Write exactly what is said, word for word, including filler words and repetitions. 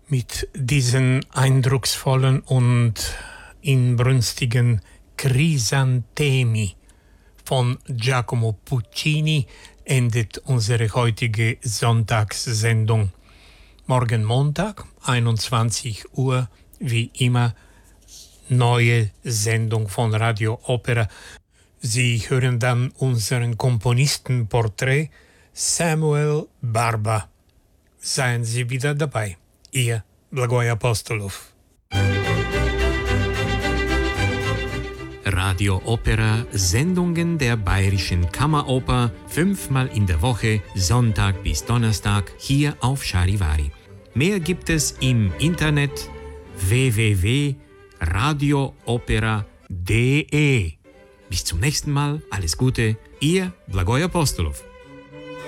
Mit diesen eindrucksvollen und inbrünstigen Crisantemi von Giacomo Puccini endet unsere heutige Sonntagssendung. Morgen Montag, einundzwanzig Uhr, wie immer, neue Sendung von Radio Opera. Sie hören dann unseren Komponistenporträt Samuel Barba. Seien Sie wieder dabei. Ihr Blagoj Apostolov. Radio Opera, Sendungen der Bayerischen Kammeroper, fünfmal in der Woche, Sonntag bis Donnerstag, hier auf Charivari. Mehr gibt es im Internet w w w punkt radio opera punkt d e. Bis zum nächsten Mal, alles Gute, Ihr Blagoj Apostolov.